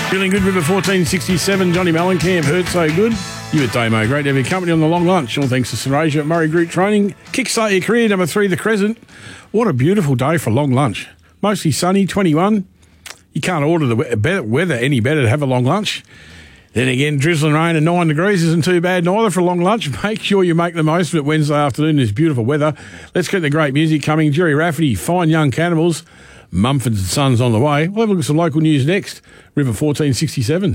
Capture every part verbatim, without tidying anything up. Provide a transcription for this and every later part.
Feeling good, River fourteen sixty-seven, Johnny Mellencamp, hurt so good. You at Damo, great to have your company on the long lunch. All thanks to Sunraysia at Murray Group Training. Kickstart your career, number three, The Crescent. What a beautiful day for a long lunch. Mostly sunny, twenty-one. You can't order the weather any better to have a long lunch. Then again, drizzling rain and nine degrees isn't too bad neither for a long lunch. Make sure you make the most of it Wednesday afternoon. There's beautiful weather. Let's get the great music coming. Jerry Rafferty, Fine Young Cannibals, Mumford and Sons on the way. We'll have a look at some local news next. River fourteen sixty-seven.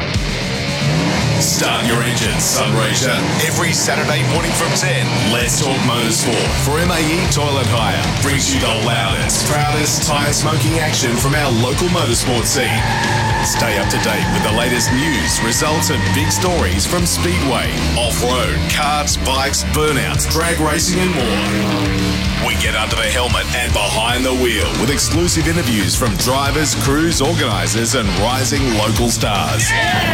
Start your engines, Sunraysia. Every Saturday morning from ten, Let's Talk Motorsport for M A E Toilet Hire. Brings you the loudest, proudest tyre smoking action from our local motorsport scene. Stay up to date with the latest news, results and big stories from Speedway, off-road, karts, bikes, burnouts, drag racing and more. We get under the helmet and behind the wheel with exclusive interviews from drivers, crews, organisers and rising local stars.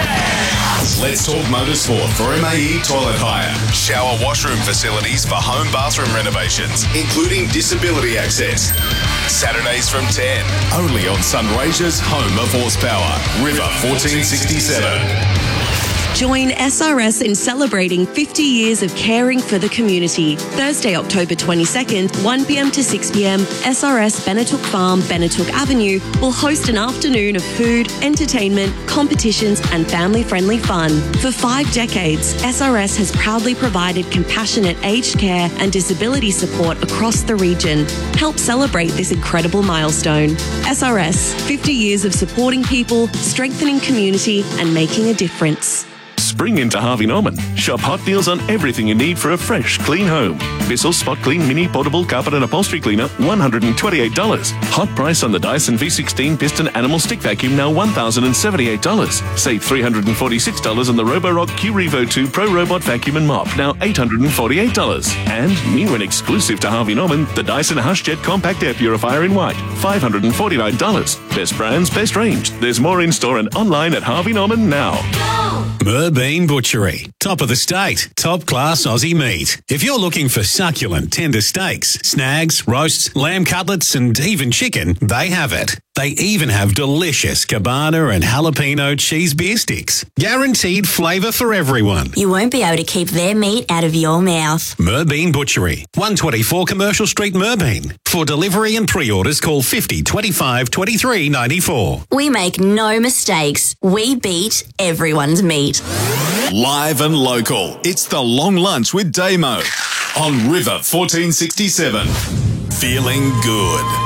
Let's Talk Motorsport for M A E Toilet Hire. Shower washroom facilities for home bathroom renovations, including disability access. Saturdays from ten, only on Sunraysia's home of horsepower, River fourteen sixty-seven. Join S R S in celebrating fifty years of caring for the community. Thursday, October twenty-second, one p.m. to six p.m, S R S Benetook Farm, Benetook Avenue will host an afternoon of food, entertainment, competitions and family-friendly fun. For five decades, S R S has proudly provided compassionate aged care and disability support across the region. Help celebrate this incredible milestone. S R S, fifty years of supporting people, strengthening community and making a difference. Spring into Harvey Norman. Shop hot deals on everything you need for a fresh, clean home. Bissell Spot Clean Mini Portable Carpet and Upholstery Cleaner, one hundred twenty-eight dollars. Hot price on the Dyson V sixteen Piston Animal Stick Vacuum, now one thousand seventy-eight dollars. Save three hundred forty-six dollars on the Roborock Q Revo two Pro Robot Vacuum and Mop, now eight hundred forty-eight dollars. And new and exclusive to Harvey Norman, the Dyson HushJet Compact Air Purifier in white, five hundred forty-nine dollars. Best brands, best range. There's more in store and online at Harvey Norman now. Merbean Butchery. Top of the state. Top class Aussie meat. If you're looking for succulent, tender steaks, snags, roasts, lamb cutlets and even chicken, they have it. They even have delicious cabana and jalapeno cheese beer sticks. Guaranteed flavour for everyone. You won't be able to keep their meat out of your mouth. Merbean Butchery. one twenty-four Commercial Street, Merbean. For delivery and pre-orders, call fifty twenty-five twenty-three ninety-four. We make no mistakes. We beat everyone's meat. Live and local. It's the Long Lunch with Damo on River fourteen sixty-seven. Feeling good.